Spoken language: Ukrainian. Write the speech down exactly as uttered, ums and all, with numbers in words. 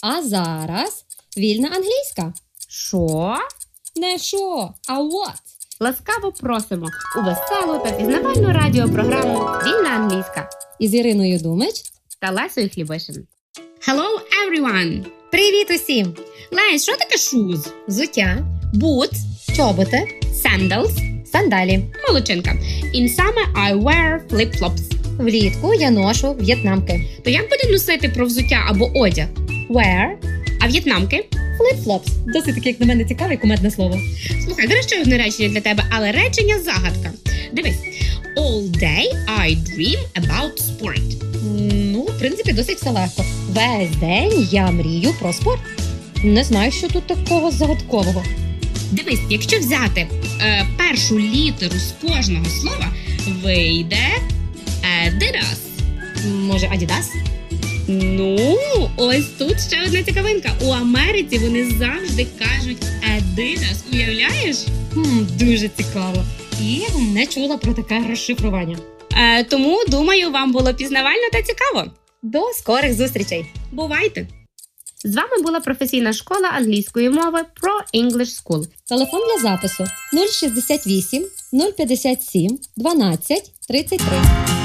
А зараз вільна англійська. Що? Не що, а what? Ласкаво просимо у веселу та пізнавальну радіопрограму «Вільна англійська» Із Іриною Думич та Лесою Хлібишин. Hello, everyone! Привіт усім! Лесь, що таке shoes? Взуття, Boots, чоботи, sandals, сандалі. молодчинка. In summer I wear flip-flops. Влітку я ношу в'єтнамки. То як буде носити про взуття або одяг? Wear, А в'єтнамки? flip-flops. Досить таке, як на мене, цікаве і кумедне слово. Слухай, зараз ще одне речення для тебе, але речення загадка. Дивись. All day I dream about sport. Ну, в принципі, досить все легко. Весь день я мрію про спорт. Не знаю, що тут такого загадкового. Дивись, якщо взяти е, першу літеру з кожного слова, вийде Adidas. Може, Адідас? Ну, ось тут ще одна цікавинка. У Америці вони завжди кажуть Adidas. Уявляєш? Хм, дуже цікаво. І не чула про таке розшифрування. Е, тому, думаю, вам було пізнавально та цікаво. До скорих зустрічей! Бувайте! З вами була професійна школа англійської мови Pro English School. Телефон для запису нуль шістдесят вісім нуль п'ятдесят сім дванадцять тридцять три.